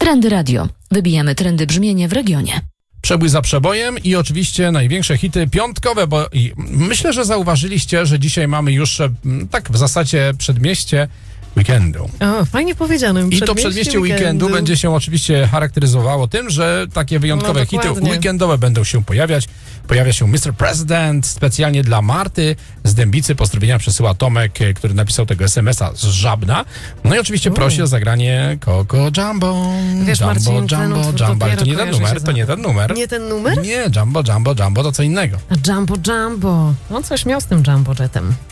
Trendy Radio. Wybijamy trendy brzmienie w regionie. Przebój za przebojem i oczywiście największe hity piątkowe, bo myślę, że zauważyliście, że dzisiaj mamy już tak w zasadzie przedmieście weekendu. O, fajnie powiedziane. I to przedmieście weekendu będzie się oczywiście charakteryzowało tym, że takie wyjątkowe hity weekendowe będą się pojawiać. Pojawia się Mr. President specjalnie dla Marty z Dębicy. Pozdrowienia przesyła Tomek, który napisał tego SMS-a z Żabna. No i oczywiście prosi o zagranie Coco Jumbo. Wiesz, Jumbo, Marcin, Jumbo, ale to nie ten numer, to nie ten numer. Nie ten numer? Nie, Jumbo, Jumbo, Jumbo to co innego. A Jumbo. On coś miał z tym Jumbo Jetem.